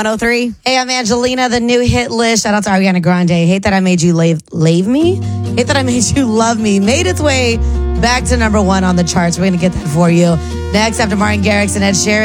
103. Hey, I'm Angelina, the new hit list. Shout out to Ariana Grande. Hate That I Made You Lave Me. Hate That I Made You Love Me. Made its way back to number one on the charts. We're going to get that for you. Next, after Martin Garrix and Ed Sheeran.